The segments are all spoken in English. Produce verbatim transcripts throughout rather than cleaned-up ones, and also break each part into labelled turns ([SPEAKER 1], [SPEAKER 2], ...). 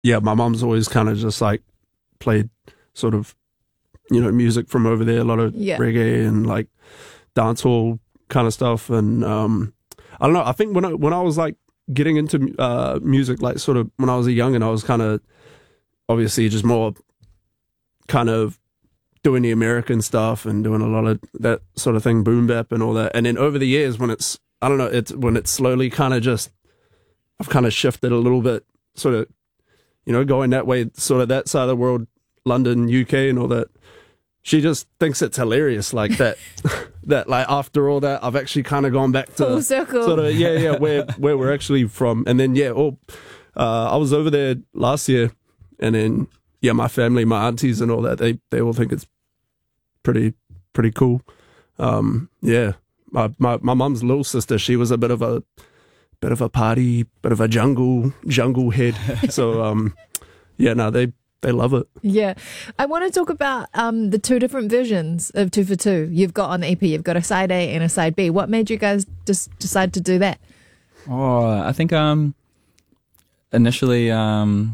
[SPEAKER 1] yeah, my mum's always kind of just like played sort of, you know, music from over there, a lot of
[SPEAKER 2] Yeah.
[SPEAKER 1] reggae and like dancehall kind of stuff. And um, I don't know, I think when I, when I was like getting into uh, music, like sort of when I was a young and I was kind of obviously just more kind of doing the American stuff and doing a lot of that sort of thing, boom bap and all that. And then over the years when it's, I don't know, it's when it's slowly kind of just, I've kind of shifted a little bit, sort of, you know, going that way, sort of that side of the world, London, U K and all that. She just thinks it's hilarious, like that, that like after all that, I've actually kind of gone back to
[SPEAKER 2] Full circle.
[SPEAKER 1] sort of, yeah, yeah, where, where we're actually from. And then, yeah, oh, uh, I was over there last year and then, yeah, my family, my aunties and all that, they, they all think it's pretty, pretty cool. Um, yeah, my, my, my mum's little sister, she was a bit of a, bit of a party, bit of a jungle, jungle head. So, um, yeah, no, they, they love it.
[SPEAKER 2] Yeah. I want to talk about um, the two different versions of Two for Two. You've got on the E P, you've got a side A and a side B. What made you guys just decide to do that?
[SPEAKER 3] Oh, I think um, initially, um,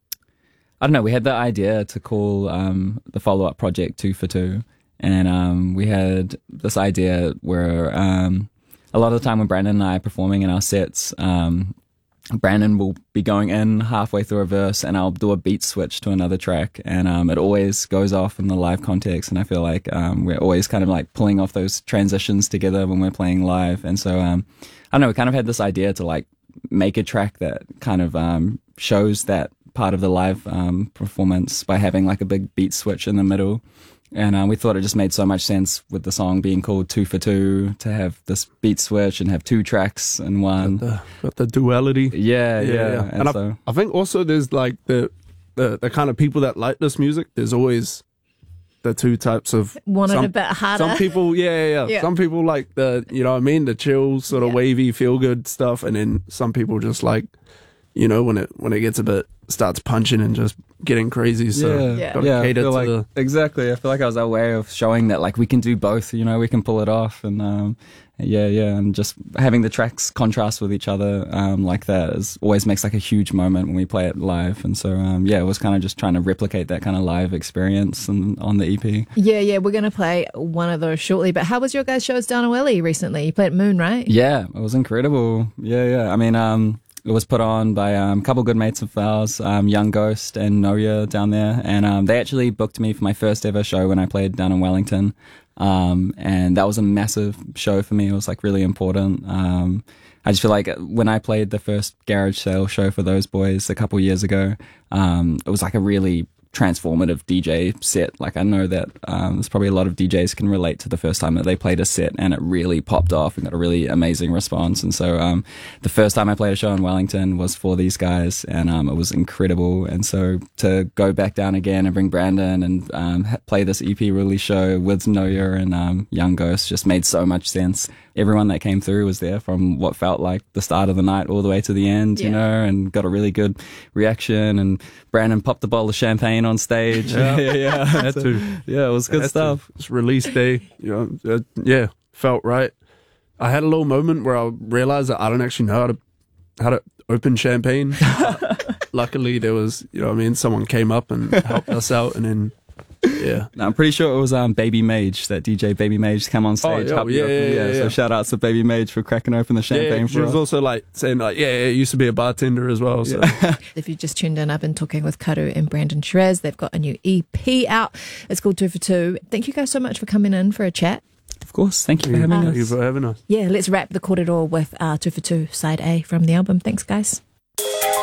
[SPEAKER 3] I don't know, we had the idea to call um, the follow-up project Two for Two. And um, we had this idea where um, a lot of the time when Brandon and I are performing in our sets, um, Brandon will be going in halfway through a verse and I'll do a beat switch to another track, and um, it always goes off in the live context, and I feel like um, we're always kind of like pulling off those transitions together when we're playing live. And so um, I don't know, we kind of had this idea to like make a track that kind of um, shows that part of the live um, performance by having like a big beat switch in the middle. And um, we thought it just made so much sense with the song being called Two for Two to have this beat switch and have two tracks in one.
[SPEAKER 1] Got the, got the duality.
[SPEAKER 3] Yeah, yeah.
[SPEAKER 1] yeah, yeah.
[SPEAKER 3] And,
[SPEAKER 1] And,
[SPEAKER 3] so,
[SPEAKER 1] I, I think also there's like the, the the kind of people that like this music. There's always the two types of
[SPEAKER 2] Wanted
[SPEAKER 1] some,
[SPEAKER 2] a bit harder.
[SPEAKER 1] Some people, yeah, yeah, yeah,
[SPEAKER 2] Yeah.
[SPEAKER 1] Some people like the, you know what I mean, the chill sort of
[SPEAKER 2] Yeah.
[SPEAKER 1] wavy, feel good stuff, and then some people just like, you know, when it when it gets a bit starts punching and just getting crazy. So
[SPEAKER 3] yeah,
[SPEAKER 2] Yeah.
[SPEAKER 1] gotta
[SPEAKER 3] yeah, I
[SPEAKER 1] cater
[SPEAKER 3] feel
[SPEAKER 1] to
[SPEAKER 3] like,
[SPEAKER 1] the.
[SPEAKER 3] exactly. I feel like I was our way of showing that like we can do both. You know, we can pull it off, and um, yeah, yeah, and just having the tracks contrast with each other um, like that is always makes like a huge moment when we play it live. And so um, yeah, it was kind of just trying to replicate that kind of live experience and, on the E P.
[SPEAKER 2] Yeah, yeah, we're going to play one of those shortly. But how was your guys' shows down in Welly recently? You played at Moon, right?
[SPEAKER 3] Yeah, it was incredible. Yeah, yeah. I mean, um, it was put on by um, a couple good mates of ours, um, Young Ghost and Noya down there. And um, they actually booked me for my first ever show when I played down in Wellington. Um, and that was a massive show for me. It was like really important. Um, I just feel like when I played the first garage sale show for those boys a couple years ago, um, it was like a really transformative D J set. Like I know that um, there's probably a lot of D Js can relate to the first time that they played a set and it really popped off and got a really amazing response. And so um, the first time I played a show in Wellington was for these guys, and um, it was incredible. And so to go back down again and bring Brandon and um, ha- play this E P release show with Noya and um, Young Ghost just made so much sense. Everyone that came through was there from what felt like the start of the night all the way to the end,
[SPEAKER 2] Yeah.
[SPEAKER 3] you know, and got a really good reaction. And Brandon popped a bottle of champagne on stage.
[SPEAKER 1] Yeah.
[SPEAKER 3] yeah, yeah.
[SPEAKER 1] Had to.
[SPEAKER 3] Yeah, it was good
[SPEAKER 1] Had to.
[SPEAKER 3] stuff.
[SPEAKER 1] It's release day, you know. Uh, yeah, felt right. I had a little moment where I realized that I don't actually know how to how to open champagne. Luckily, there was, you know what I mean, someone came up and helped us out, and then yeah.
[SPEAKER 3] No, I'm pretty sure it was um, Baby Mage, that D J Baby Mage come on stage.
[SPEAKER 1] yeah,
[SPEAKER 3] helped me
[SPEAKER 1] yeah,
[SPEAKER 3] open-
[SPEAKER 1] yeah, yeah,
[SPEAKER 3] So
[SPEAKER 1] yeah.
[SPEAKER 3] shout outs to Baby Mage for cracking open the champagne
[SPEAKER 1] Yeah,
[SPEAKER 3] for
[SPEAKER 1] she was
[SPEAKER 3] us.
[SPEAKER 1] also like saying like, yeah, yeah, I used to be a bartender as well. So
[SPEAKER 2] If you just tuned in, I've been talking with Karu and Brandon Shrez. They've got a new E P out. It's called Two for Two. Thank you guys so much for coming in for a chat.
[SPEAKER 3] Of course. Thank you for having
[SPEAKER 1] thank you
[SPEAKER 3] us.
[SPEAKER 1] for having us.
[SPEAKER 2] Yeah, let's wrap the Korero with uh, Two for Two, side A from the album. Thanks, guys.